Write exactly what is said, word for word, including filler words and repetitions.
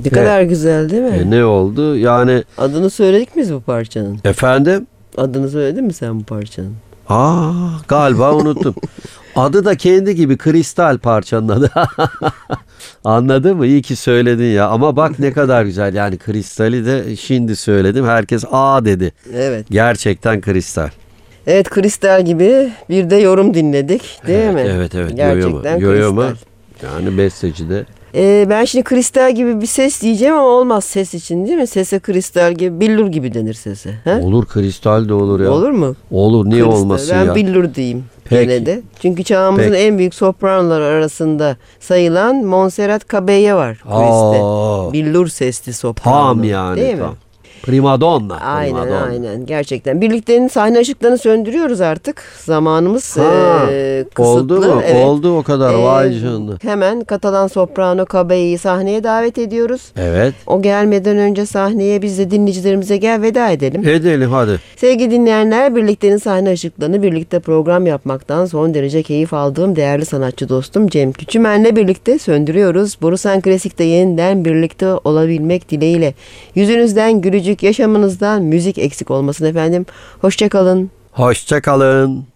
Ne kadar güzel değil mi? E, ne oldu? Yani Adını söyledik mi biz bu parçanın? efendim? Adını söyledin mi sen bu parçanın? Aa, galiba unuttum. Adı da kendi gibi, Kristal parçanın adı. Anladın mı? İyi ki söyledin ya. Ama bak ne kadar güzel. Yani Kristal'i de şimdi söyledim. Herkes aa dedi. Evet. Gerçekten Kristal. Evet, Kristal gibi bir de yorum dinledik değil evet, mi? Evet evet. Gerçekten Yoyo mu? Kristal. Yani besteci de. Ee, ben şimdi kristal gibi bir ses diyeceğim ama olmaz ses için değil mi? Sese kristal gibi, billur gibi denir sese. He? Olur, Kristal de olur ya. Olur mu? Olur, niye Kristal. olmasın ben ya? Ben billur diyeyim Peki. gene de. Çünkü çağımızın Peki. en büyük sopranolar arasında sayılan Montserrat Caballé var. Aa. Billur sesli soprano. Tam yani. Değil mi? Tam. Primadonna. Aynen primadonna. aynen gerçekten. Birliktenin sahne ışıklarını söndürüyoruz artık. Zamanımız Ha, e, kısıtlı. oldu mu? Evet. Oldu o kadar. E, Vay canına. Hemen Katalan soprano Cabellé'yi sahneye davet ediyoruz. Evet. O gelmeden önce sahneye biz de dinleyicilerimize gel veda edelim. Edelim hadi. Sevgili dinleyenler, Birlikte'nin sahne ışıklarını birlikte program yapmaktan son derece keyif aldığım değerli sanatçı dostum Cem Küçümen'le birlikte söndürüyoruz. Borusan Klasik'te yeniden birlikte olabilmek dileğiyle. Yüzünüzden gülücük, yaşamınızdan müzik eksik olmasın efendim. Hoşça kalın. Hoşça kalın.